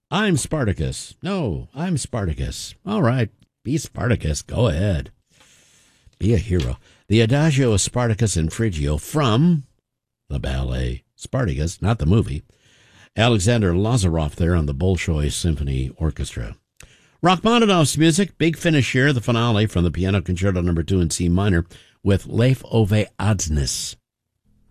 I'm Spartacus. No, I'm Spartacus. All right, be Spartacus. Go ahead. Be a hero. The Adagio of Spartacus and Phrygia from the ballet Spartacus, not the movie. Alexander Lazaroff there on the Bolshoi Symphony Orchestra. Rachmaninoff's music, big finish here, the finale from the Piano Concerto No. 2 in C minor with Leif Ove Adnes.